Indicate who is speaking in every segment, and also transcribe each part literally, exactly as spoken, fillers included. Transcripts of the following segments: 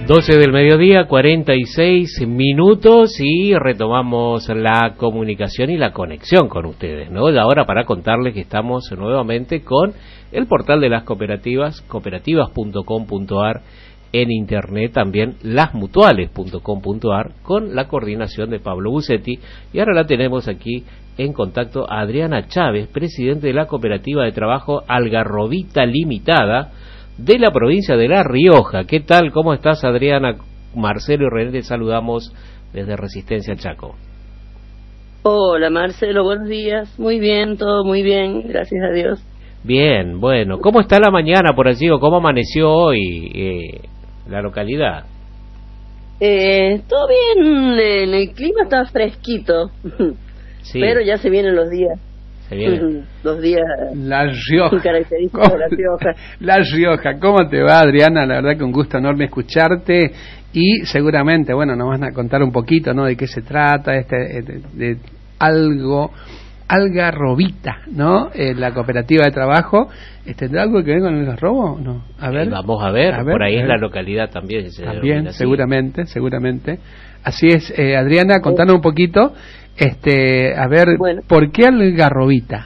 Speaker 1: doce del mediodía, cuarenta y seis minutos, y retomamos la comunicación y la conexión con ustedes, ¿no? Y ahora para contarles que estamos nuevamente con el portal de las cooperativas, cooperativas punto com punto ar, en internet, también las mutuales punto com punto ar, con la coordinación de Pablo Bucetti. Y ahora la tenemos aquí en contacto a Adriana Chávez, presidente de la cooperativa de trabajo Algarrobita Limitada, de la provincia de La Rioja. ¿Qué tal? ¿Cómo estás, Adriana? Marcelo y René te saludamos desde Resistencia Chaco.
Speaker 2: Hola, Marcelo, buenos días. Muy bien, todo muy bien, gracias a Dios.
Speaker 1: Bien, bueno. ¿Cómo está la mañana por allí o cómo amaneció hoy eh, la localidad?
Speaker 2: Eh, todo bien, el, el clima está fresquito, sí. Pero ya se vienen los días.
Speaker 1: Se vienen
Speaker 2: los días
Speaker 3: La Rioja.
Speaker 2: característicos de La Rioja.
Speaker 3: La Rioja, ¿cómo te va, Adriana? La verdad que un gusto enorme escucharte, y seguramente, bueno, nos van a contar un poquito, ¿no?, de qué se trata, este, de, de algo, Algarrobita, ¿no? Eh, la cooperativa de trabajo. ¿Tendrá algo que ver con el algarrobo? No. A ver.
Speaker 1: Eh, vamos a ver,
Speaker 3: a ver
Speaker 1: por ahí
Speaker 3: a
Speaker 1: es
Speaker 3: ver.
Speaker 1: la localidad también. Se
Speaker 3: también, seguramente, seguramente. Así es, eh, Adriana, contanos un poquito. Este, a ver, bueno, ¿por qué Algarrobita?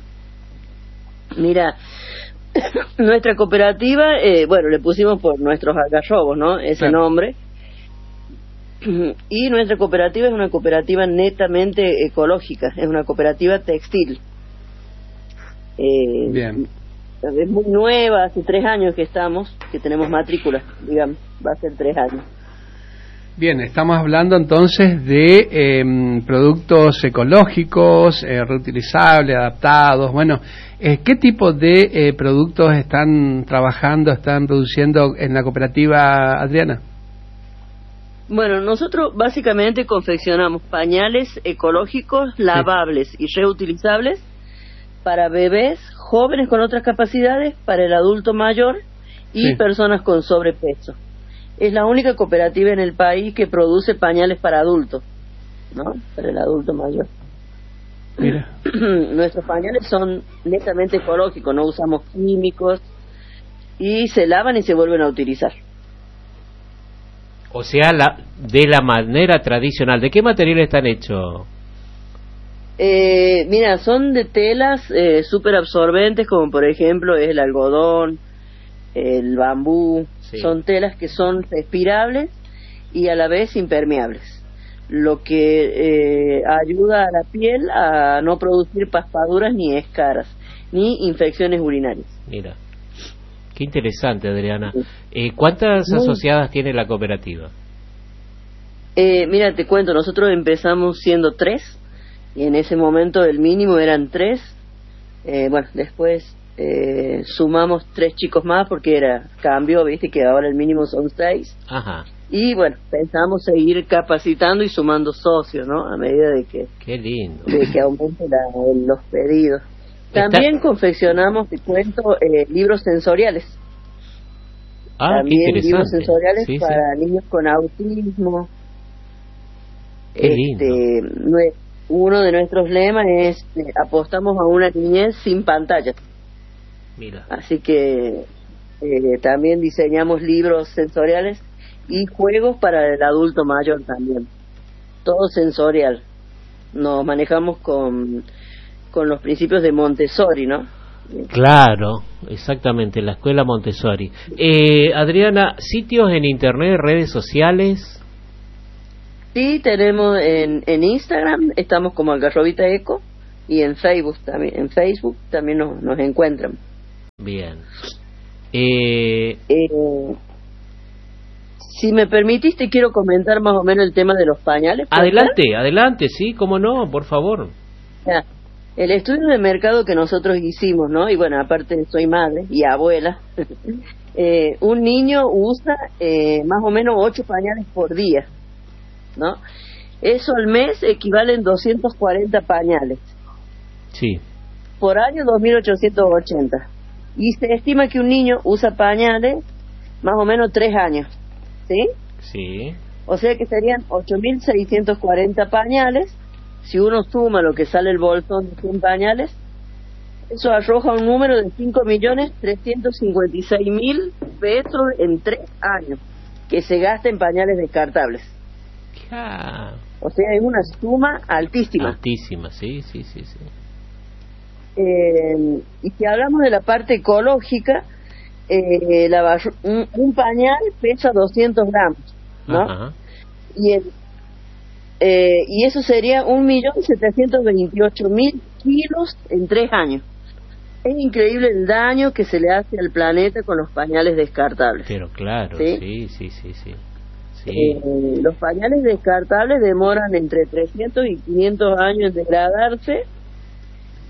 Speaker 2: Mira, nuestra cooperativa, eh, bueno, le pusimos por nuestros algarrobos, ¿no? Ese claro. nombre. Y nuestra cooperativa es una cooperativa netamente ecológica, es una cooperativa textil. Eh,
Speaker 3: Bien.
Speaker 2: Es muy nueva, hace tres años que estamos, que tenemos matrícula, digamos, va a ser tres años.
Speaker 3: Bien, estamos hablando entonces de eh, productos ecológicos, eh, reutilizables, adaptados. Bueno, eh, ¿qué tipo de eh, productos están trabajando, están produciendo en la cooperativa, Adriana?
Speaker 2: Bueno, nosotros básicamente confeccionamos pañales ecológicos, lavables sí. y reutilizables para bebés, jóvenes con otras capacidades, para el adulto mayor y sí. personas con sobrepeso. Es la única cooperativa en el país que produce pañales para adultos, ¿no? Para el adulto mayor.
Speaker 3: Mira.
Speaker 2: Nuestros pañales son netamente ecológicos, no usamos químicos y se lavan y se vuelven a utilizar.
Speaker 1: O sea, la, de la manera tradicional. ¿De qué material están hechos?
Speaker 2: Eh, mira, son de telas eh, súper absorbentes, como por ejemplo es el algodón, el bambú. Sí. Son telas que son respirables y a la vez impermeables, lo que eh, ayuda a la piel a no producir paspaduras ni escaras, ni infecciones urinarias.
Speaker 1: Mira. Qué interesante, Adriana. Eh, ¿Cuántas Muy... asociadas tiene la cooperativa?
Speaker 2: Eh, mira, te cuento, nosotros empezamos siendo tres, y en ese momento el mínimo eran tres. Eh, bueno, después eh, sumamos tres chicos más porque era cambio, viste que ahora el mínimo son seis.
Speaker 1: Ajá.
Speaker 2: Y bueno, pensamos seguir capacitando y sumando socios, ¿no? A medida de que,
Speaker 1: Qué lindo.
Speaker 2: de que aumente la, los pedidos. También Está... confeccionamos, te cuento, eh, libros sensoriales.
Speaker 1: Ah,
Speaker 2: También
Speaker 1: qué
Speaker 2: libros sensoriales
Speaker 1: sí,
Speaker 2: para
Speaker 1: sí.
Speaker 2: niños con autismo.
Speaker 1: Qué lindo.
Speaker 2: Este, uno de nuestros lemas es eh, apostamos a una niñez sin pantallas.
Speaker 1: Mira.
Speaker 2: Así que eh, también diseñamos libros sensoriales y juegos para el adulto mayor también. Todo sensorial. Nos manejamos con con los principios de Montessori, ¿no?
Speaker 1: Claro, exactamente, la escuela Montessori. Eh, Adriana, ¿sitios en internet, redes sociales?
Speaker 2: Sí, tenemos en, en Instagram, estamos como Algarrobita Eco, y en Facebook también, en Facebook también nos, nos encuentran.
Speaker 1: Bien. Eh...
Speaker 2: Eh, si me permitiste, quiero comentar más o menos el tema de los pañales.
Speaker 1: Adelante, ser? adelante, sí, cómo no, por favor.
Speaker 2: Ya. El estudio de mercado que nosotros hicimos, ¿no? Y bueno, aparte soy madre y abuela, eh, un niño usa eh, más o menos ocho pañales por día, ¿no? Eso al mes equivalen doscientos cuarenta pañales.
Speaker 1: Sí.
Speaker 2: Por año dos mil ochocientos ochenta. Y se estima que un niño usa pañales más o menos tres años, ¿sí?
Speaker 1: Sí.
Speaker 2: O sea que serían ocho mil seiscientos cuarenta pañales. Si uno suma lo que sale el bolsón de cien pañales, eso arroja un número de cinco millones trescientos cincuenta y seis mil pesos en tres años. que se gasta en pañales descartables.
Speaker 1: Ah.
Speaker 2: O sea, es una suma altísima.
Speaker 1: Altísima, sí, sí, sí, sí.
Speaker 2: Eh, y si hablamos de la parte ecológica, eh, la, un, un pañal pesa doscientos gramos, ¿no?
Speaker 1: Ajá.
Speaker 2: Y, el, eh, y eso sería un millón setecientos veintiocho mil kilos en tres años. Es increíble el daño que se le hace al planeta con los pañales descartables.
Speaker 1: Pero claro,
Speaker 2: sí,
Speaker 1: sí, sí, sí, sí. sí.
Speaker 2: Eh, los pañales descartables demoran entre trescientos y quinientos años en degradarse,